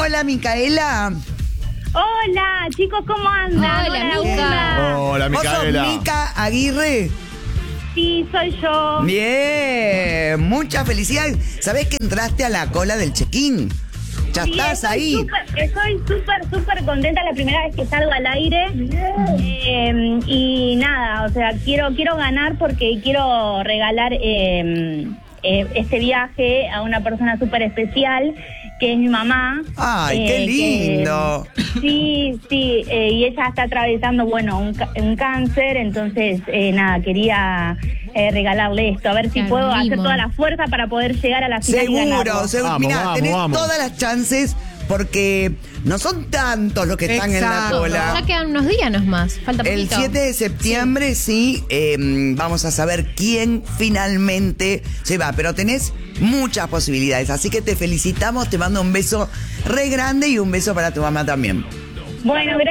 Hola, Micaela. Hola, chicos, ¿cómo andan? Hola, Mica. Hola, Micaela. ¿Vos sos Mica Aguirre? Sí, soy yo. Bien, muchas felicidades. ¿Sabés que entraste a la cola del check-in? Ya Sí, estás ahí. Estoy súper contenta, la primera vez que salgo al aire. Y nada, o sea, quiero ganar porque quiero regalar este viaje a una persona súper especial, que es mi mamá. ¡Ay, qué lindo! Sí, y ella está atravesando, bueno, un cáncer, entonces, nada, quería regalarle esto, a ver si puedo hacer toda la fuerza para poder llegar a la final y ganarlo. Seguro. Mira, tenés todas las chances porque no son tantos los que están en la cola. Ya quedan unos días más, falta poquito. El 7 de septiembre, sí, vamos a saber quién finalmente se va, pero tenés muchas posibilidades, así que te felicitamos, te mando un beso re grande y un beso para tu mamá también. Bueno, gracias.